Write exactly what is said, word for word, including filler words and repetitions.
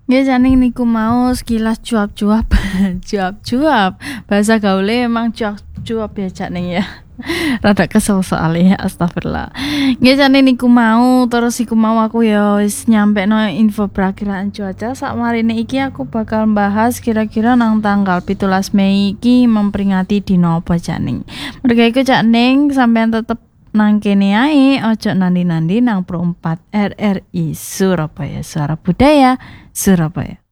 Nggih jane niku mau sekilas cuap-cuap, cuap-cuap. Bahasa gaule emang cuap-cuap ya Cak Ning ya. Rada kesel soalnya astagfirullah. Nggih jane niku mau terus iku mau aku ya wis nyampekno info perakiraan cuaca sakmarine iki aku bakal bahas kira-kira nang tanggal pitulas Mei iki memperingati dino apa Cak Ning. Mergo iku Cak Ning sampean tetep nang kene ae ojo nandi-nandi nang Pro empat R R I Surabaya Suara Budaya Surabaya.